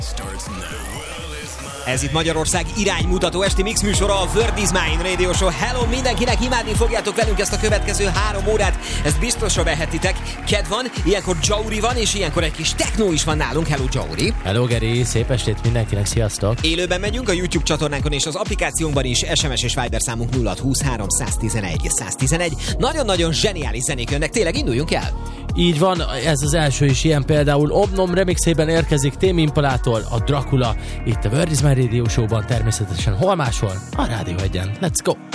Ez itt Magyarország iránymutató esti mix műsora, a Word is Mine Radio Show. Hello mindenkinek, imádni fogjátok velünk ezt a következő 3 órát, ezt biztosra vehetitek. Ked van, ilyenkor Jauri van, és ilyenkor egy kis techno is van nálunk. Hello Jauri! Hello Geri, szép estét mindenkinek, sziasztok! Élőben megyünk a YouTube csatornánkon és az applikációnkban is, SMS és Viber számunk 0623 111 111. Nagyon-nagyon zseniális zenék jönnek, tényleg induljunk el! Így van, ez az első is ilyen, például Omnom remixében érkezik Tame Impalától a Dracula, itt a Word is Mine Radio Show-ban, természetesen hol máshol? A Rádió 1-en. Let's go!